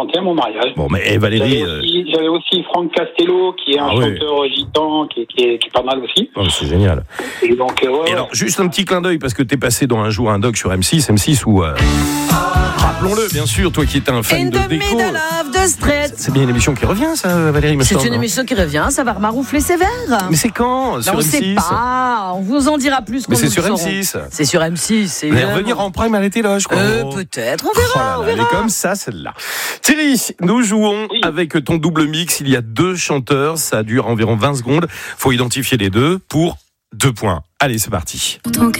chanté à mon mariage. Bon, mais Valérie... J'avais aussi Franck Castello, qui est un chanteur gitan, qui est pas mal aussi. Oh, c'est génial. Et donc, Et alors, juste un petit clin d'œil, parce que t'es passé dans un jour un doc sur M6 où... rappelons-le, bien sûr, toi qui étais un fan In de the déco. middle of the street. C'est bien une émission qui revient, ça, Valérie, me C'est semble, une non émission qui revient, ça va remaroufler sévère. Mais c'est quand sur On ne M6 sait pas, on vous en dira plus quand Mais c'est nous sur le saurons. M6. C'est sur M6. Elle va revenir en prime à la télé, je crois. Peut-être, on verra, on Elle verra. est comme ça, celle-là. Thierry, nous jouons avec ton double mix. Il y a 2 chanteurs, ça dure environ 20 secondes. Faut identifier les deux pour 2 points. Allez, c'est parti. Ton cœur